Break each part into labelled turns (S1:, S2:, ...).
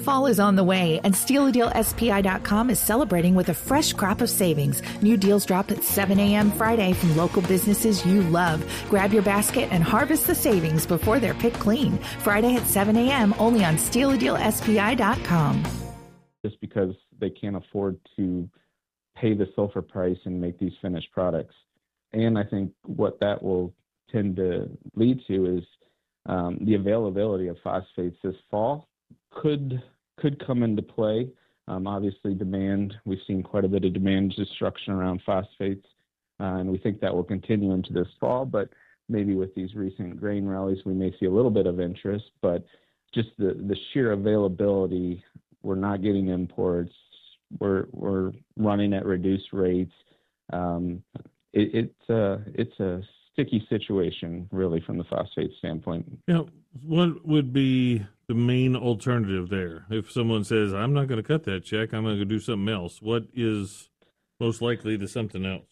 S1: Fall is on the way, and SteelADealSPI.com is celebrating with a fresh crop of savings. New deals drop at 7 a.m. Friday from local businesses you love. Grab your basket and harvest the savings before they're picked clean. Friday at 7 a.m. only on SteelADealSPI.com.
S2: Just because they can't afford to pay the sulfur price and make these finished products. And I think what that will tend to lead to is the availability of phosphates this fall could come into play. Obviously, demand, we've seen quite a bit of demand destruction around phosphates, and we think that will continue into this fall. But maybe with these recent grain rallies, we may see a little bit of interest. But just the sheer availability, we're not getting imports. We're running at reduced rates. It's a sticky situation, really, from the phosphate standpoint.
S3: What would be the main alternative there? If someone says, I'm not going to cut that check, I'm going to go do something else, what is most likely to something else?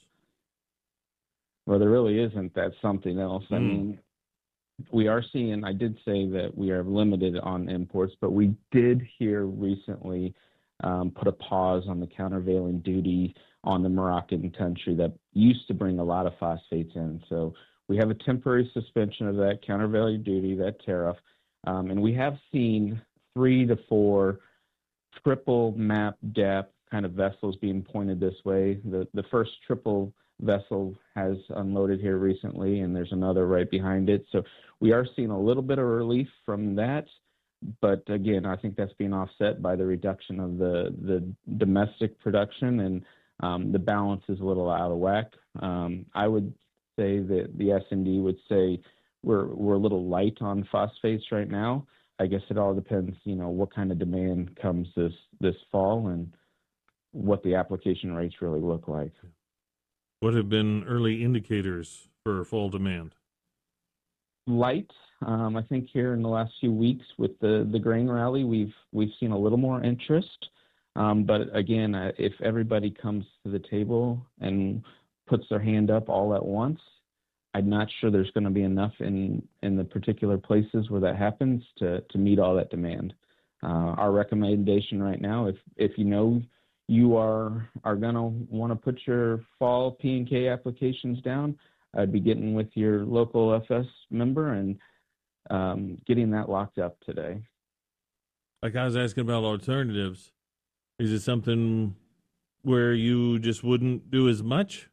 S2: Well, there really isn't that something else. I mean, we are seeing, I did say that we are limited on imports, but we did here recently put a pause on the countervailing duty on the Moroccan country that used to bring a lot of phosphates in. So we have a temporary suspension of that countervailing duty, that tariff, and we have seen 3 to 4 triple map depth kind of vessels being pointed this way. The first triple vessel has unloaded here recently, and there's another right behind it. So we are seeing a little bit of relief from that. But again, I think that's being offset by the reduction of the domestic production, and the balance is a little out of whack. I would say that the S&D would say we're a little light on phosphates right now. I guess it all depends, what kind of demand comes this fall and what the application rates really look like.
S3: What have been early indicators for fall demand?
S2: Light. I think here in the last few weeks with the grain rally, we've seen a little more interest. But again, if everybody comes to the table and puts their hand up all at once, I'm not sure there's going to be enough in the particular places where that happens to meet all that demand. Our recommendation right now, if you are going to want to put your fall P&K applications down, I'd be getting with your local FS member and getting that locked up today.
S3: Like I was asking about alternatives, is it something where you just wouldn't do as much?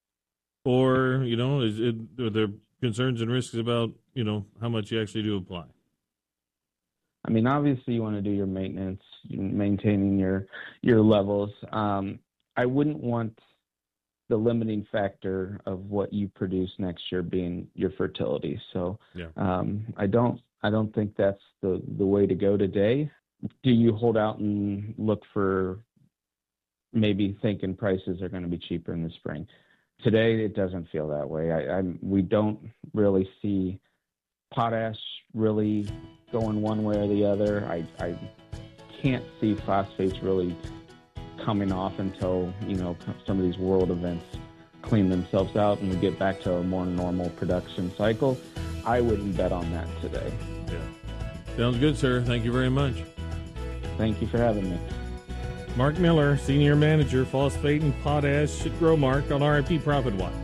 S3: Or, are there concerns and risks about, how much you actually do apply?
S2: I mean, obviously you want to do your maintenance, maintaining your levels. I wouldn't want the limiting factor of what you produce next year being your fertility. So
S3: yeah.
S2: I don't think that's the way to go today. Do you hold out and look for maybe thinking prices are going to be cheaper in the spring? Today, it doesn't feel that way. We don't really see potash really going one way or the other. I can't see phosphates really coming off until, some of these world events clean themselves out and we get back to a more normal production cycle. I wouldn't bet on that today.
S3: Yeah. Sounds good, sir. Thank you very much.
S2: Thank you for having me.
S3: Mark Miller, Senior Manager, Phosphate and Potash at Growmark on RIP Profit Watch.